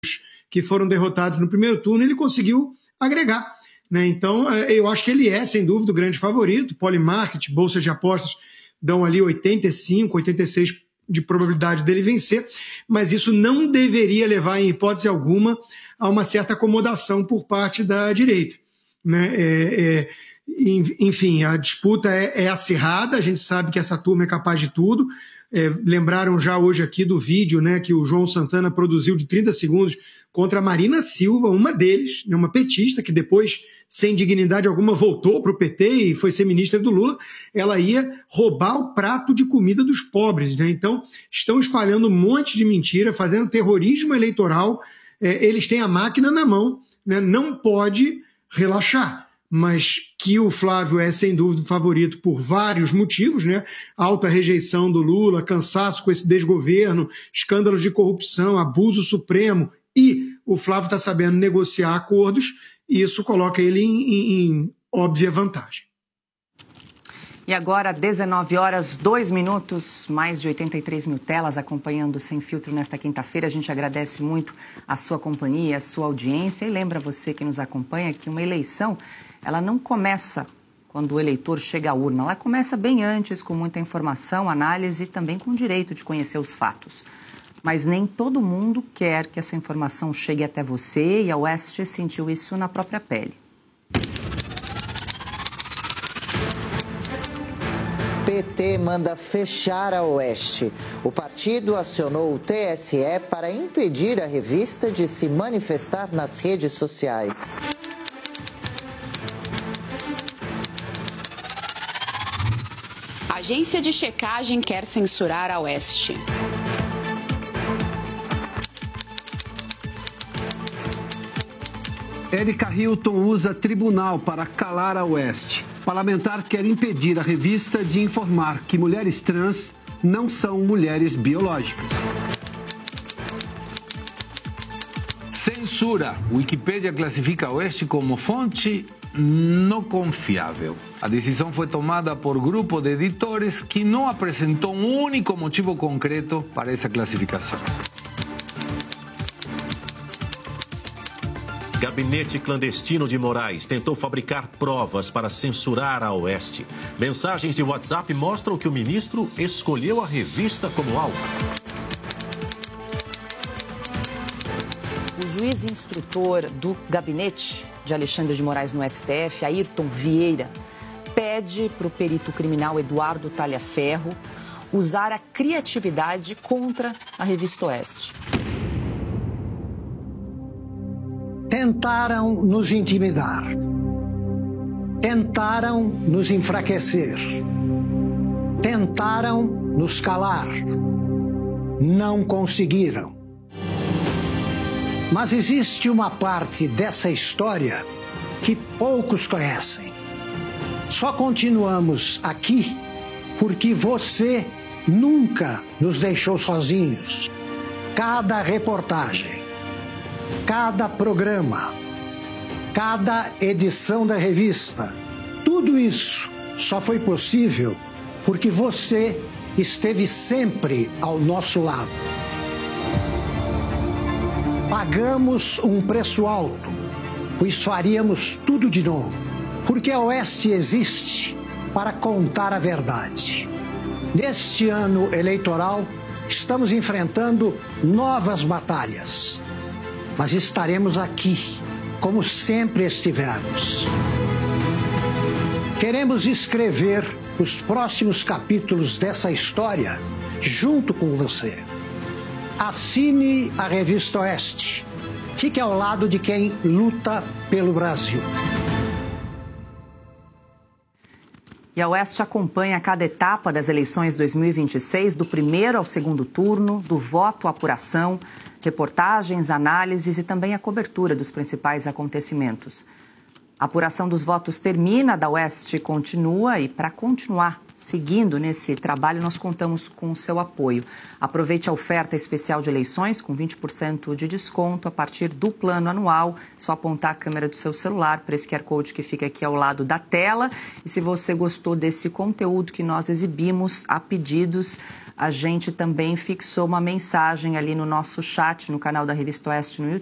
que foram derrotados no primeiro turno, ele conseguiu agregar, né? Então, eu acho que ele é, sem dúvida, o grande favorito. Polymarket, bolsas de apostas, dão ali 85, 86 de probabilidade dele vencer, mas isso não deveria levar, em hipótese alguma, a uma certa acomodação por parte da direita, né? Enfim, a disputa é acirrada, a gente sabe que essa turma é capaz de tudo. Lembraram já hoje aqui do vídeo, né, que o João Santana produziu de 30 segundos contra a Marina Silva, uma deles, né, uma petista, que depois, sem dignidade alguma, voltou para o PT e foi ser ministra do Lula. Ela ia roubar o prato de comida dos pobres, né? Então, estão espalhando um monte de mentira, fazendo terrorismo eleitoral. Eles têm a máquina na mão, né? Não pode relaxar. Mas que o Flávio é, sem dúvida, o favorito por vários motivos, né? Alta rejeição do Lula, cansaço com esse desgoverno, escândalos de corrupção, abuso supremo, e o Flávio está sabendo negociar acordos, e isso coloca ele em óbvia vantagem. E agora, 19 horas, 2 minutos, mais de 83 mil telas acompanhando o Sem Filtro nesta quinta-feira. A gente agradece muito a sua companhia, a sua audiência, e lembra você que nos acompanha que uma eleição, ela não começa quando o eleitor chega à urna, ela começa bem antes, com muita informação, análise e também com o direito de conhecer os fatos. Mas nem todo mundo quer que essa informação chegue até você, e a Oeste sentiu isso na própria pele. PT manda fechar a Oeste. O partido acionou o TSE para impedir a revista de se manifestar nas redes sociais. A agência de checagem quer censurar a Oeste. Érica Hilton usa tribunal para calar a Oeste. Parlamentar quer impedir a revista de informar que mulheres trans não são mulheres biológicas. Censura. Wikipédia classifica a Oeste como fonte não confiável. A decisão foi tomada por grupo de editores que não apresentou um único motivo concreto para essa classificação. Gabinete clandestino de Moraes tentou fabricar provas para censurar a Oeste. Mensagens de WhatsApp mostram que o ministro escolheu a revista como alvo. O juiz instrutor do gabinete de Alexandre de Moraes no STF, Ayrton Vieira, pede para o perito criminal Eduardo Talhaferro usar a criatividade contra a revista Oeste. Tentaram nos intimidar, tentaram nos enfraquecer, tentaram nos calar, não conseguiram. Mas existe uma parte dessa história que poucos conhecem. Só continuamos aqui porque você nunca nos deixou sozinhos. Cada reportagem, cada programa, cada edição da revista, tudo isso só foi possível porque você esteve sempre ao nosso lado. Pagamos um preço alto, pois faríamos tudo de novo, porque a Oeste existe para contar a verdade. Neste ano eleitoral, estamos enfrentando novas batalhas, mas estaremos aqui, como sempre estivemos. Queremos escrever os próximos capítulos dessa história junto com você. Assine a Revista Oeste. Fique ao lado de quem luta pelo Brasil. E a Oeste acompanha cada etapa das eleições 2026, do primeiro ao segundo turno, do voto à apuração, reportagens, análises e também a cobertura dos principais acontecimentos. A apuração dos votos termina, da Oeste continua e para continuar seguindo nesse trabalho, nós contamos com o seu apoio. Aproveite a oferta especial de eleições com 20% de desconto a partir do plano anual. Só apontar a câmera do seu celular para esse QR Code que fica aqui ao lado da tela. E se você gostou desse conteúdo que nós exibimos a pedidos, a gente também fixou uma mensagem ali no nosso chat, no canal da Revista Oeste no YouTube.